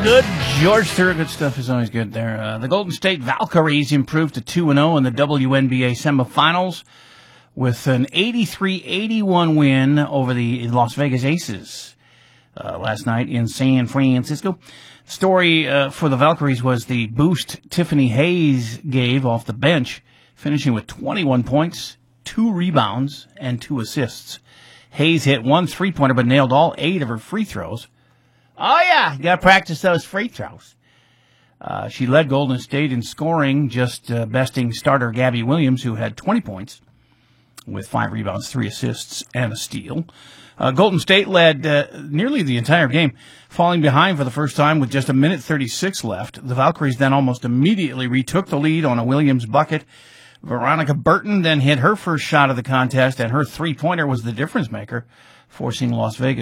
Good. George Thorogood stuff is always good there. The Golden State Valkyries improved to 2-0 in the WNBA semifinals with an 83-81 win over the Las Vegas Aces last night in San Francisco. Story for the Valkyries was the boost Tiffany Hayes gave off the bench, finishing with 21 points, 2 rebounds, and 2 assists. Hayes hit 1 3-pointer but nailed all 8 of her free throws. Oh, yeah, you got to practice those free throws. She led Golden State in scoring, just besting starter Gabby Williams, who had 20 points with 5 rebounds, 3 assists, and a steal. Golden State led nearly the entire game, falling behind for the first time with just 1:36 left. The Valkyries then almost immediately retook the lead on a Williams bucket. Veronica Burton then hit her first shot of the contest, and her 3-pointer was the difference maker, forcing Las Vegas